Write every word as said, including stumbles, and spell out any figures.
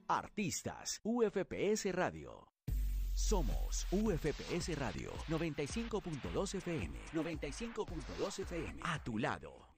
Artistas, U F P S Radio. Somos U F P S Radio noventa y cinco punto dos F M. noventa y cinco punto dos F M. A tu lado.